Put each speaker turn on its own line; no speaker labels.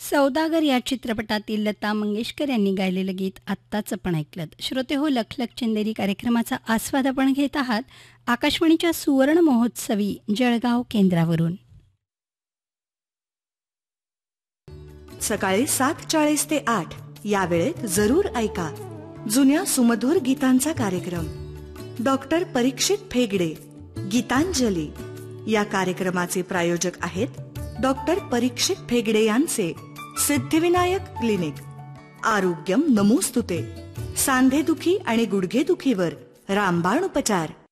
सौदागर या चित्रपटातील लता मंगेशकर यांनी गायलेलं गीत आत्ताच आपण ऐकलं. श्रोते हो, लख लख चंदेरी कार्यक्रमाचा आस्वाद आपण घेत आहात आकाशवाणीच्या सुवर्ण महोत्सवी जळगाव केंद्रावरून.
सकाळी 7:40 ते 8 या वेळेत जरूर ऐका जुन्या सुमधुर गीतांचा कार्यक्रम. डॉक्टर परीक्षित फेगडे गीतांजली या कार्यक्रमाचे प्रायोजक आहेत डॉक्टर परीक्षित फेगडे यांचे सिद्धिविनायक क्लिनिक. आरोग्यम नमोस्तुते. सांधेदुखी आणि गुडघेदुखीवर रामबाण उपचार.